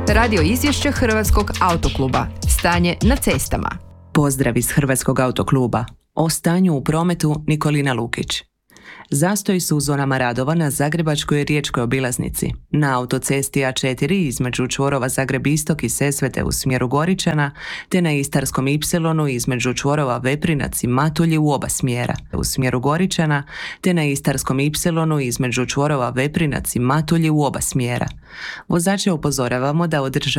Radio izvješće Hrvatskog autokluba. Stanje na cestama. Pozdrav iz Hrvatskog autokluba. O stanju u prometu Nikolina Lukić. Zastoji su u zonama radova na Zagrebačkoj i Riječkoj obilaznici, na autocesti A4 između čvorova Zagreb-Istok i Sesvete u smjeru Goričana, te na Istarskom Y između čvorova Veprinac i Matulji u oba smjera, u smjeru Goričana, te na Istarskom Y između čvorova Veprinac i Matulji u oba smjera. Vozače upozoravamo da održavaju